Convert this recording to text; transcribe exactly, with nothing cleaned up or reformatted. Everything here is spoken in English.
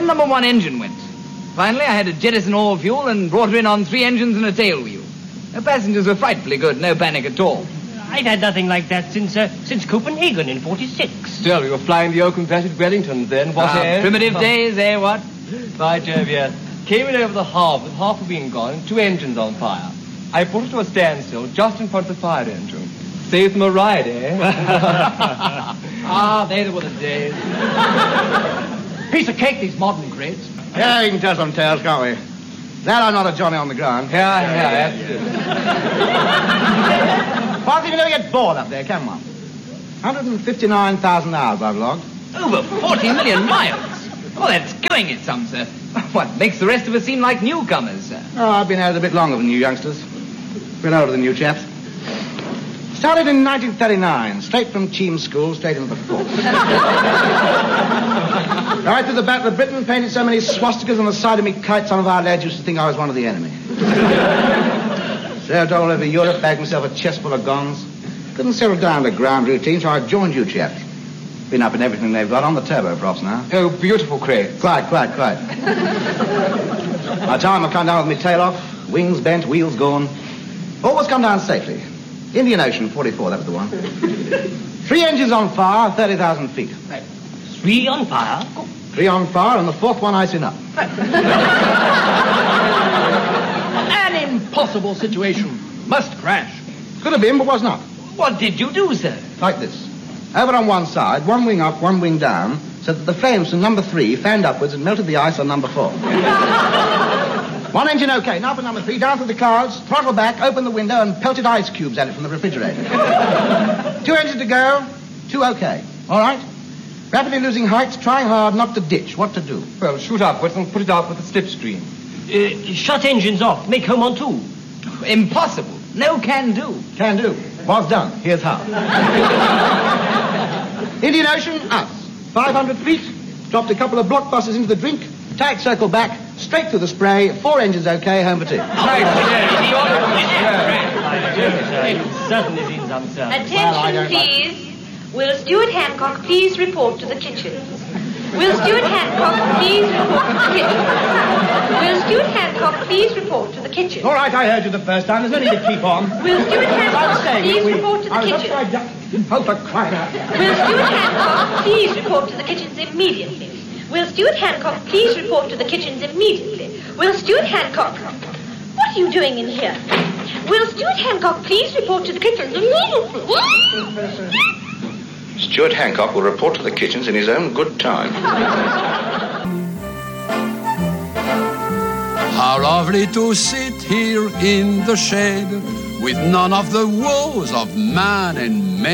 then number one engine went. Finally, I had to jettison all fuel and brought her in on three engines and a tail wheel. The passengers were frightfully good, no panic at all. I've had nothing like that since uh, since Copenhagen in forty-six. Still, you were flying the oak-compacted Wellington then, what, Ah, eh? primitive days, eh, what? By Jove, yes. Came in over the harbour with half the wing gone and two engines on fire. I put it to a standstill just in front of the fire engine. Saved them a ride, eh? Ah, they were the days. Piece of cake, these modern grids. Yeah, you can tell some tales, can't we? That I'm not a Johnny on the ground. Yeah, yeah, absolutely. Can't think you never get bored up there, can one? one hundred fifty-nine thousand hours I've logged. Over forty million miles. Oh, that's going it some, sir. What makes the rest of us seem like newcomers, sir? Oh, I've been at it a bit longer than you youngsters. Been older than you chaps. Started in nineteen thirty-nine, straight from Cheam School, straight into the force. Right through the Battle of Britain, painted so many swastikas on the side of me kite, some of our lads used to think I was one of the enemy. Served all over Europe, bagged myself a chest full of guns. Couldn't settle down to ground routine, so I joined you chaps. Been up in everything they've got on the turboprops now. Oh, beautiful crates. Quite, quite, quite. By the time I come down with my tail off, wings bent, wheels gone. Always come down safely. Indian Ocean, forty-four, that was the one. Three engines on fire, thirty thousand feet. Three on fire? Three on fire, and the fourth one icing up. An impossible situation. Must crash. Could have been, but was not. What did you do, sir? Like this. Over on one side, one wing up, one wing down, so that the flames from number three fanned upwards and melted the ice on number four. One engine okay, now for number three, down through the clouds, throttle back, open the window, and pelted ice cubes at it from the refrigerator. Two engines to go, two okay. All right? Rapidly losing height, trying hard not to ditch. What to do? Well, shoot upwards and put it out with the slipstream. Uh, shut engines off. Make home on two. Impossible. No can do. Can do. Was done. Here's how. Indian Ocean, us. five hundred feet, dropped a couple of blockbusters into the drink, tight circle back, straight through the spray, four engines okay, home for tea. It certainly seems uncertain. Attention, please. Will Stuart Hancock please report to the kitchen? Will Stuart Hancock please report to the kitchen? Will Stuart Hancock please report to the kitchen? All right, I heard you the first time. There's no need to keep on. Will Stuart Hancock saying, please we, report to the I was kitchen? upside down. Oh, for crying out. Will Stuart Hancock please report to the kitchens immediately? Will Stuart Hancock please report to the kitchens immediately? Will Stuart Hancock... What are you doing in here? Will Stuart Hancock please report to the kitchens immediately? Stuart Hancock will report to the kitchens in his own good time. How lovely to sit here in the shade with none of the woes of man and maid.